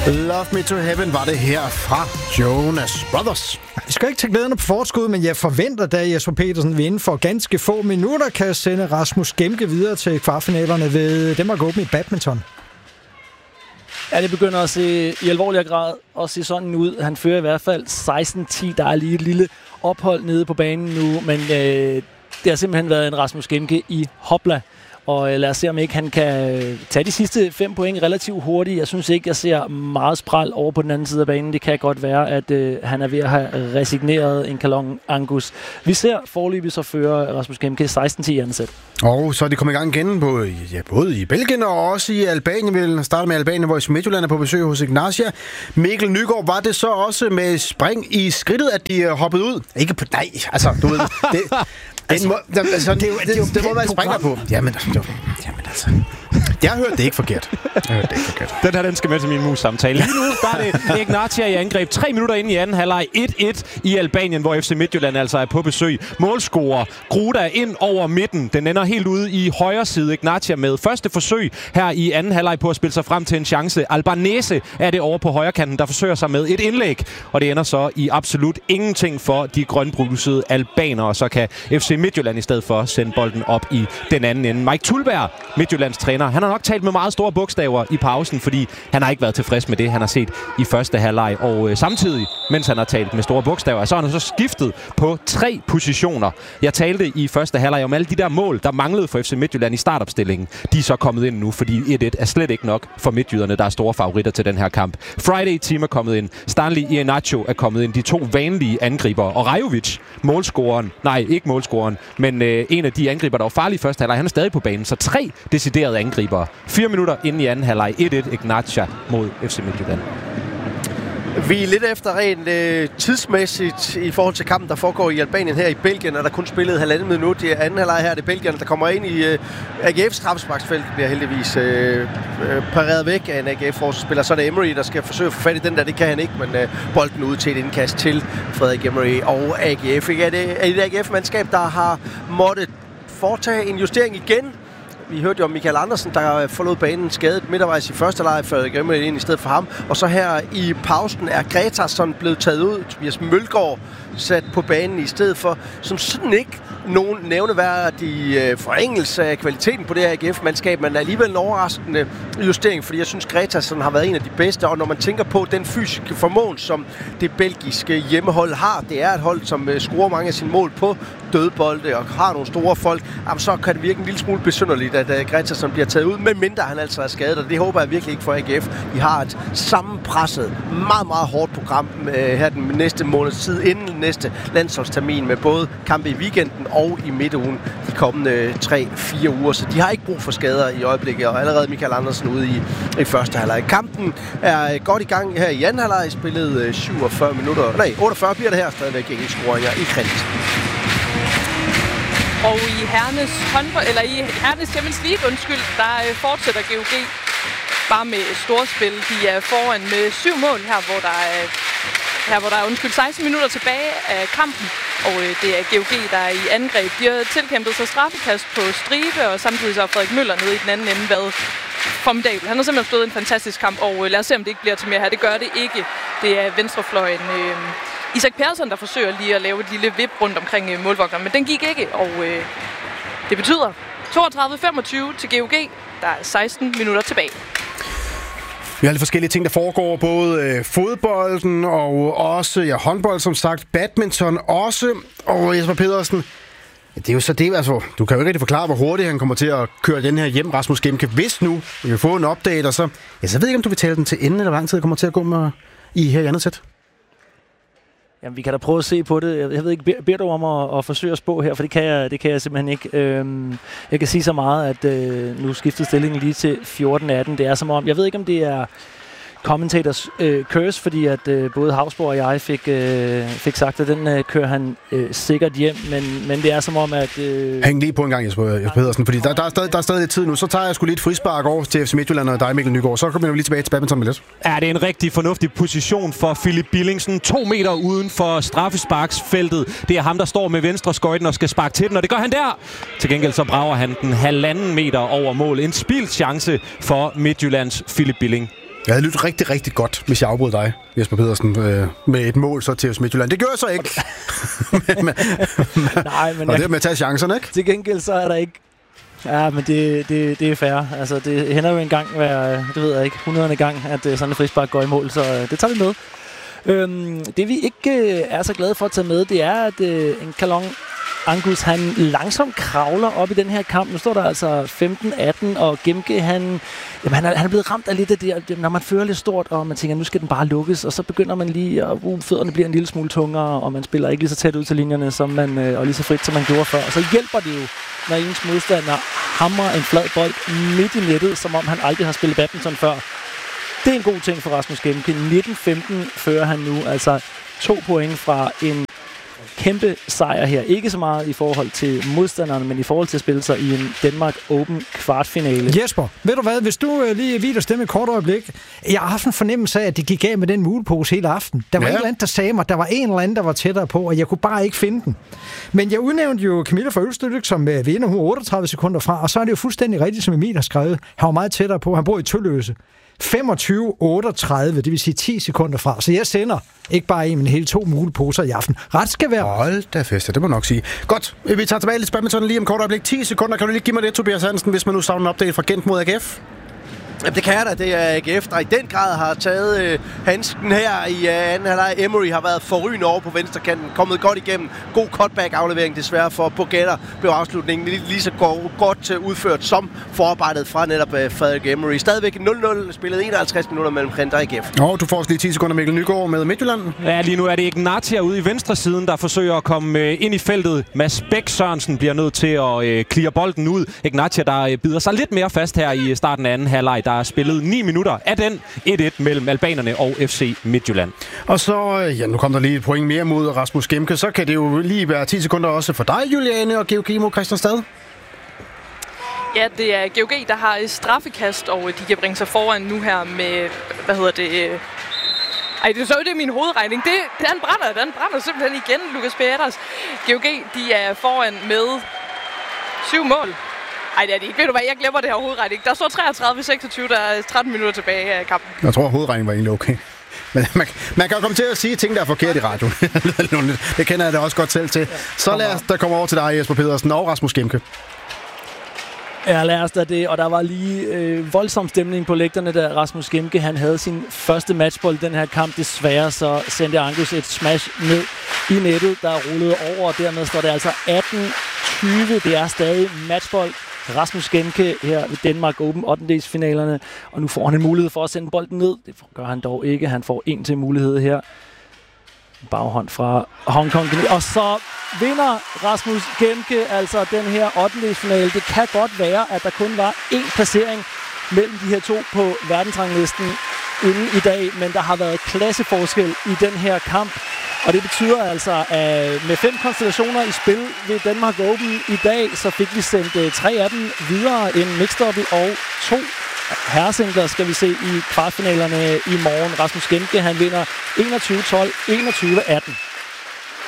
Love Me To Heaven var det her fra Jonas Brothers. Vi skal ikke tage glæderne på forskud, men jeg forventer, da Jesper Petersen vil inden for ganske få minutter kan sende Rasmus Gemke videre til kvartfinalerne ved Danmark Open i badminton. Ja, det begynder at se i alvorlig grad at se sådan ud. Han fører i hvert fald 16-10. Der er lige et lille ophold nede på banen nu, men det har simpelthen været en Rasmus Gemke i hopla. Og lad os se, om ikke han kan tage de sidste 5 point relativt hurtigt. Jeg synes ikke, jeg ser meget spral over på den anden side af banen. Det kan godt være, at han er ved at have resigneret en Kalon Angus. Vi ser foreløbig så fører Rasmus Gemke 16-10 i andet sæt. Og så er de kommet i gang igen på, både i Belgien og også i Albanien. Vi vil starte med Albanien, hvor FC Midtjylland er på besøg hos Ignatia. Mikkel Nygaard, var det så også med spring i skridtet, at de hoppede ud? Ikke på... Nej, altså, du ved... Det må være springer på. Jamen altså. Jeg hørte det ikke forkert. Den her, den skal med til min mus-samtale. Lige nu, der er det Ignatia i angreb. 3 minutter inde i anden halvleg. 1-1 i Albanien, hvor FC Midtjylland altså er på besøg. Målscorer Gruda ind over midten. Den ender helt ude i højre side. Ignatia med første forsøg her i anden halvleg på at spille sig frem til en chance. Albanese er det over på højre kanten, der forsøger sig med et indlæg. Og det ender så i absolut ingenting for de grønbrusede albanere. Så kan FC Midtjylland i stedet for sende bolden op i den anden ende. Mike Tulberg, Midtjyllands træner, han har nok talt med meget store bogstaver i pausen, fordi han har ikke været tilfreds med det, han har set i første halvleg. Og samtidig, mens han har talt med store bogstaver, så har han så skiftet på 3 positioner. Jeg talte i første halvleg om alle de der mål, der manglede for FC Midtjylland i startopstillingen. De er så kommet ind nu, fordi 1-1 er slet ikke nok for midtjyderne, der er store favoritter til den her kamp. Friday Team er kommet ind. Stanley Iheanacho er kommet ind. De 2 vanlige angriber. Og Rajovic, målscoreren, nej, ikke målscoreren, men en af de angriber, der var farlige i første halvleg, han er stadig på banen. Så 3 deciderede angriber. 4 minutter inden i anden halvleg. 1-1 Ignatia mod FC Midtjylland. Vi er lidt efter rent tidsmæssigt i forhold til kampen, der foregår i Albanien her i Belgien, og der kun spillet 1,5 minut i anden halvleg her. Det er Belgien, der kommer ind i AGF's straffesparksfelt, bliver heldigvis pareret væk af en AGF-forsvarsspiller. Så er det Emery, der skal forsøge at få fat i den der. Det kan han ikke, men bolden ud til et indkast til Frederik Emery og AGF. Er det et AGF-mandskab, der har måttet foretage en justering igen? Vi hørte jo om Michael Andersen, der forlod banen skadet midtervejs i første leg, før det glemmer ind i stedet for ham. Og så her i pausen er Gretarsson blevet taget ud. Tobias Mølgaard sat på banen i stedet for, som sådan ikke nogen nævneværdig forringelse af kvaliteten på det her AGF-mandskab, men alligevel en overraskende justering, fordi jeg synes, Gretarsson har været en af de bedste, og når man tænker på den fysiske formåen, som det belgiske hjemmehold har, det er et hold, som scorer mange af sine mål på dødbolde og har nogle store folk, så kan det virke en lille smule besynderligt, at Gretarsson bliver taget ud, medmindre han altså er skadet, og det håber jeg virkelig ikke for AGF. De har et sammenpresset, meget, meget hårdt program her den næste måneds tid, inden næste landsholdstermin, med både kampe i weekenden og i midtugen de kommende 3-4 uger, så de har ikke brug for skader i øjeblikket, og allerede Michael Andersen ude i første halvleg. Kampen er godt i gang her i anden halvleg, spillet 48 bliver det her, stadigvæk ingen scoringer i kredit. Og i Hernes Champions League, der fortsætter GOG bare med storspil. De er foran med 7 mål her, hvor der er 16 minutter tilbage af kampen. Og det er GOG, der er i angreb. De har tilkæmpet sig straffekast på stribe, og samtidig så har Frederik Møller nede i den anden ende været formidabel. Han har simpelthen stået en fantastisk kamp, og lad os se, om det ikke bliver til mere her. Det gør det ikke. Det er venstrefløjen Isak Persson, der forsøger lige at lave et lille vip rundt omkring målvogteren, men den gik ikke, og det betyder 32-25 til GOG. Der er 16 minutter tilbage. Vi har lidt forskellige ting, der foregår. Både fodbolden og også håndbold, som sagt. Badminton også. Og Jesper Pedersen, det er jo så det, altså, du kan jo ikke rigtig forklare, hvor hurtigt han kommer til at køre den her hjem, Rasmus Gemke. Hvis nu vi vil få en update, og så ved jeg ikke, om du vil tale den til ende, eller hvor lang tid det kommer til at gå med her i andet sæt. Jamen, vi kan da prøve at se på det. Jeg ved ikke, beder du om at forsøge at spå her, for det kan jeg simpelthen ikke. Jeg kan sige så meget, at nu skiftede stillingen lige til 14-18. Det er som om, jeg ved ikke, om det er commentators curse, fordi at både Havsborg og jeg fik sagt, at den kører han sikkert hjem, men det er som om, at... Hæng lige på en gang, Jesper Pedersen, fordi der er stadig lidt tid nu. Så tager jeg sgu lige et frispark over til FC Midtjylland og dig, Mikkel Nygaard. Så kommer vi lige tilbage til badminton med lidt. Ja, det er en rigtig fornuftig position for Philip Billingsen. 2 meter uden for straffesparksfeltet. Det er ham, der står med venstre skøjten og skal sparke til den, og det gør han der. Til gengæld så brager han den 1,5 meter over mål. En spildt chance for Midtjyllands Philip Billing. Jeg havde lyttet rigtig, rigtig godt, hvis jeg afbrød dig, Jesper Pedersen, med et mål så til Midtjylland. Det gør jeg så ikke. Nej, men og det er med at tage chancerne, ikke? Til gengæld så er der ikke... Ja, men det er fair. Altså, det hænder jo en gang det ved jeg ikke, 100. gang, at sådan en frispark går i mål, så det tager vi med. Det vi ikke er så glade for at tage med, det er, at en Kalon Angus, han langsomt kravler op i den her kamp. Nu står der altså 15-18, og Gemke, han er blevet ramt af lidt af det, når man fører lidt stort, og man tænker, nu skal den bare lukkes, og så begynder man lige, at fødderne bliver en lille smule tungere, og man spiller ikke lige så tæt ud til linjerne, som man, og lige så frit, som man gjorde før. Og så hjælper det jo, når ens modstander hamrer en flad bold midt i nettet, som om han aldrig har spillet badminton før. Det er en god ting for Rasmus Gemke. 19-15 fører han nu, altså 2 point fra en kæmpe sejr her. Ikke så meget i forhold til modstanderne, men i forhold til at spille sig i en Danmark Open kvartfinale. Jesper, ved du hvad? Hvis du lige vider stemme et kort øjeblik. Jeg har haft en fornemmelse af, at det gik af med den mulepose hele aften. Der var et eller andet, der sagde mig, der var en eller anden, der var tættere på, og jeg kunne bare ikke finde den. Men jeg udnævnte jo Camilla fra Ølstykke, som vinder 38 sekunder fra, og så er det jo fuldstændig rigtigt, som Emil har skrevet. Han var meget tættere på. Han bor i Tølløse. 25-38, det vil sige 10 sekunder fra. Så jeg sender ikke bare en, men hele 2 muleposer i aften. Ret skal være. Hold da fest, det må nok sige. Godt, vi tager tilbage lidt badminton lige om kort øjeblik. 10 sekunder, kan du lige give mig det, Tobias Hansen, hvis man nu savner en update fra Gent mod AGF? Jamen, det kan jeg da. Det er AGF, der i den grad har taget handsken her i anden halvleg. Emery har været forrygende over på venstrekanten, kommet godt igennem. God cutback-aflevering desværre for Pogatter. Blev afslutningen lige så godt udført som forarbejdet fra netop Frederik Emery. Stadigvæk 0-0, spillet 51 minutter mellem Gent og AGF. Du får lige 10 sekunder, Mikkel Nygaard med Midtjylland. Ja, lige nu er det Ignatia ude i venstre siden, der forsøger at komme ind i feltet. Mads Bæk Sørensen bliver nødt til at clear bolden ud. Ignatia, der bider sig lidt mere fast her i starten af anden halvleg. Der er spillet 9 minutter af den 1-1 mellem albanerne og FC Midtjylland. Og så, nu kom der lige et point mere mod Rasmus Gemke, så kan det jo lige være 10 sekunder også for dig, Juliane, og GOG mod Christian Stad. Ja, det er GOG, der har straffekast, og de kan bringe sig foran nu her med, det er min hovedregning. Den brænder simpelthen igen, Lukas Peters. GOG, de er foran med 7 mål. Ej, det er det ikke. Ved du hvad, jeg glemmer det her hovedregning. Der står 33-26, der er 13 minutter tilbage af kampen. Jeg tror, hovedregningen var egentlig okay. Men man kan jo komme til at sige ting, der er forkert i radioen. Det kender jeg da også godt selv til. Så lad os da komme over til dig, Jesper Pedersen og Rasmus Gemke. Ja, lad os da det. Og der var lige voldsom stemning på lægterne, da Rasmus Gemke han havde sin første matchbold i den her kamp. Desværre så sendte Angus et smash ned i nettet, der rullede over, og dermed står det altså 18-20. Det er stadig matchbold. Rasmus Gemke her ved Danmark Open 8-delsfinalerne, og nu får han en mulighed for at sende bolden ned. Det gør han dog ikke. Han får en til mulighed her. Baghånd fra Hongkong. Og så vinder Rasmus Gemke altså den her 8-delsfinale. Det kan godt være, at der kun var én placering mellem de her to på verdensranglisten inden i dag, men der har været klasseforskel i den her kamp. Og det betyder altså, at med 5 konstellationer i spil ved Danmark Open i dag, så fik vi sendt 3 af dem videre. En mixed-double og 2 herresingler skal vi se i kvartfinalerne i morgen. Rasmus Gemke, han vinder 21-12, 21-18.